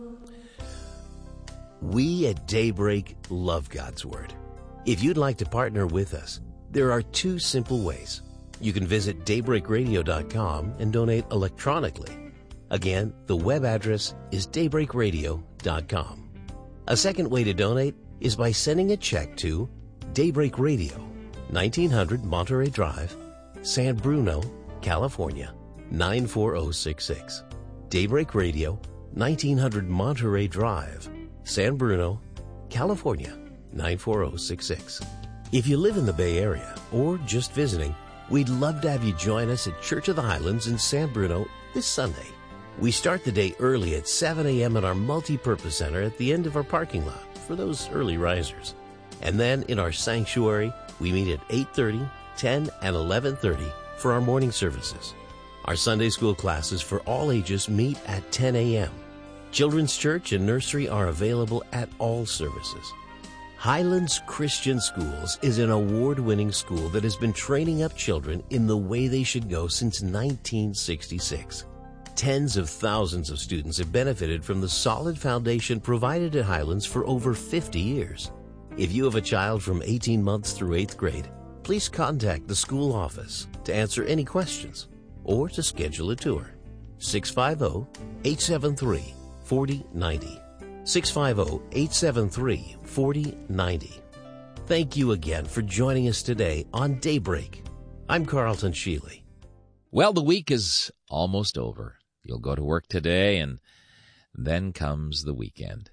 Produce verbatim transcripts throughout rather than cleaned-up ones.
We at Daybreak love God's Word. If you'd like to partner with us, there are two simple ways. You can visit daybreak radio dot com and donate electronically. Again, the web address is daybreak radio dot com. A second way to donate is by sending a check to Daybreak Radio, nineteen hundred Monterey Drive, San Bruno, California, nine four zero six six. Daybreak Radio, nineteen hundred Monterey Drive, San Bruno, California, nine four zero six six. If you live in the Bay Area or just visiting, we'd love to have you join us at Church of the Highlands in San Bruno this Sunday. We start the day early at seven a.m. at our multi-purpose center at the end of our parking lot for those early risers. And then in our sanctuary, we meet at eight thirty, ten, and eleven thirty for our morning services. Our Sunday school classes for all ages meet at ten a.m. Children's church and nursery are available at all services. Highlands Christian Schools is an award-winning school that has been training up children in the way they should go since nineteen sixty-six. Tens of thousands of students have benefited from the solid foundation provided at Highlands for over fifty years. If you have a child from eighteen months through eighth grade, please contact the school office to answer any questions or to schedule a tour. six five zero, eight seven three, four zero nine zero. six five zero, eight seven three, four zero nine zero. Thank you again for joining us today on Daybreak. I'm Carlton Sheely. Well, the week is almost over. You'll go to work today, and then comes the weekend.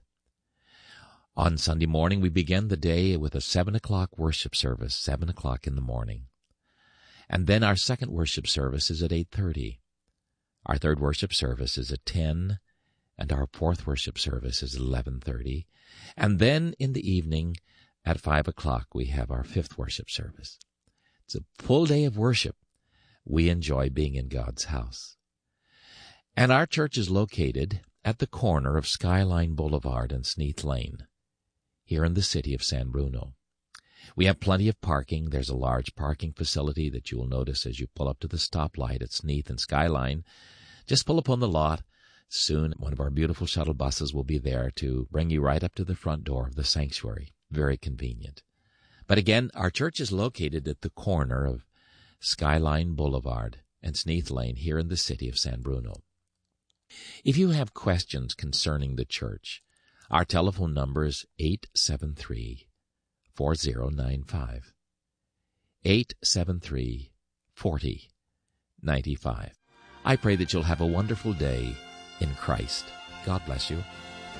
On Sunday morning, we begin the day with a seven o'clock worship service, seven o'clock in the morning. And then our second worship service is at eight thirty. Our third worship service is at ten, and our fourth worship service is eleven thirty. And then in the evening at five o'clock, we have our fifth worship service. It's a full day of worship. We enjoy being in God's house. And our church is located at the corner of Skyline Boulevard and Sneath Lane, here in the city of San Bruno. We have plenty of parking. There's a large parking facility that you will notice as you pull up to the stoplight at Sneath and Skyline. Just pull up on the lot. Soon, one of our beautiful shuttle buses will be there to bring you right up to the front door of the sanctuary. Very convenient. But again, our church is located at the corner of Skyline Boulevard and Sneath Lane here in the city of San Bruno. If you have questions concerning the church, our telephone number is eight seven three, four zero nine five. eight seven three, four zero nine five. I pray that you'll have a wonderful day in Christ. God bless you.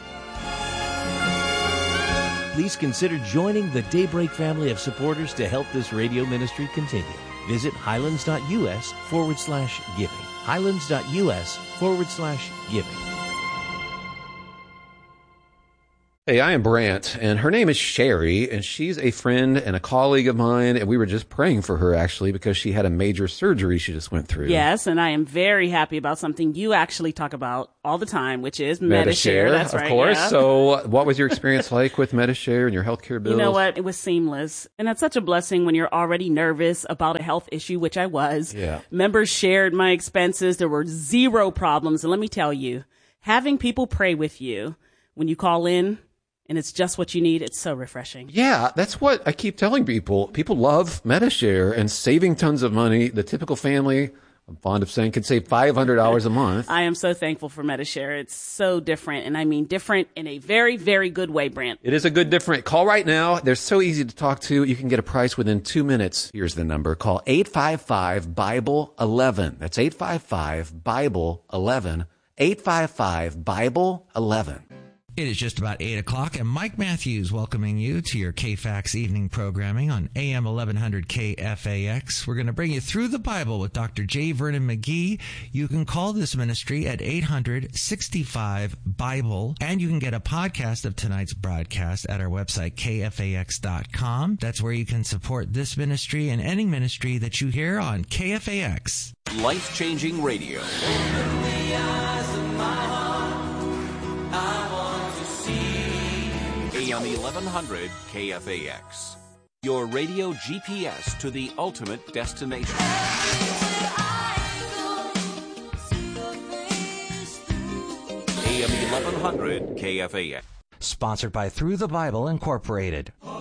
Please consider joining the Daybreak family of supporters to help this radio ministry continue. Visit highlands.us forward slash giving. Highlands.us forward slash giving. Hey, I am Brant, and her name is Sherry, and she's a friend and a colleague of mine, and we were just praying for her, actually, because she had a major surgery she just went through. Yes, and I am very happy about something you actually talk about all the time, which is Metashare. Metashare. That's of right, course. yeah. So what was your experience like with Metashare and your healthcare bills? You know what? It was seamless. And that's such a blessing when you're already nervous about a health issue, which I was. Yeah. Members shared my expenses. There were zero problems. And let me tell you, having people pray with you when you call in, and it's just what you need, it's so refreshing. Yeah, that's what I keep telling people. People love Metashare and saving tons of money. The typical family, I'm fond of saying, can save five hundred dollars a month. I am so thankful for Metashare. It's so different, and I mean different in a very, very good way, Brant. It is a good different. Call right now. They're so easy to talk to. You can get a price within two minutes. Here's the number. Call eight five five, Bible eleven. That's eight five five, Bible eleven. eight five five, Bible eleven. It is just about eight o'clock, and Mike Matthews welcoming you to your K FAX evening programming on A M eleven hundred K F A X. We're going to bring you through the Bible with Doctor J. Vernon McGee. You can call this ministry at eight hundred, sixty-five, Bible, and you can get a podcast of tonight's broadcast at our website, K F A X dot com. That's where you can support this ministry and any ministry that you hear on K F A X. Life-changing radio. A M eleven hundred K F A X. Your radio G P S to the ultimate destination. A A M eleven hundred K F A X. Sponsored by Through the Bible Incorporated.